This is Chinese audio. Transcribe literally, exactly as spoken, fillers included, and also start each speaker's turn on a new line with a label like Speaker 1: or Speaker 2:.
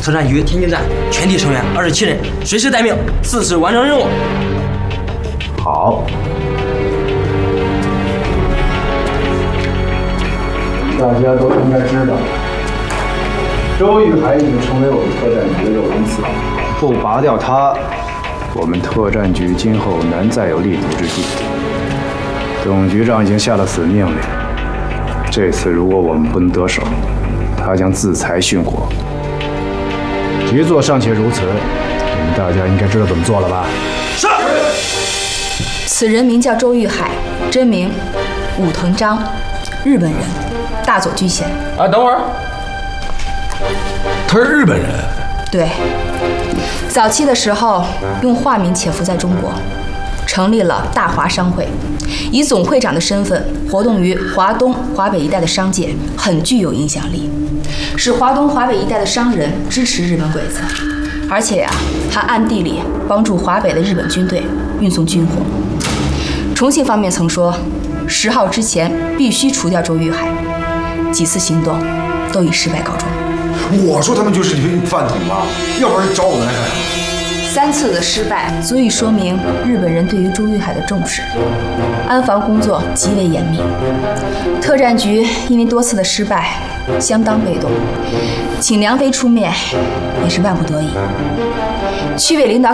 Speaker 1: 特战局天津站全体成员二十七人，随时待命，誓死完成任务。
Speaker 2: 好。大家都应该知道，周玉海已经成为我们特战局的肉身刺，不拔掉他，我们特战局今后难再有立足之地。董局长已经下了死命令，这次如果我们不能得手，他将自裁殉国。局座尚且如此，你们大家应该知道怎么做了吧？
Speaker 1: 是。
Speaker 3: 此人名叫周玉海，真名武藤章，日本人，大佐居衔。
Speaker 4: 啊，等会儿，他是日本人。
Speaker 3: 对，早期的时候用化名潜伏在中国，成立了大华商会，以总会长的身份活动于华东、华北一带的商界，很具有影响力，使华东、华北一带的商人支持日本鬼子，而且呀、啊，还暗地里帮助华北的日本军队运送军火。重庆方面曾说，十号之前必须除掉周玉海，几次行动都以失败告终。
Speaker 5: 我说他们就是一饭桶吧，要不然找我们来干什么？
Speaker 3: 三次的失败足以说明日本人对于周玉海的重视，安防工作极为严密。特战局因为多次的失败，相当被动，请梁飞出面也是万不得已。区委领导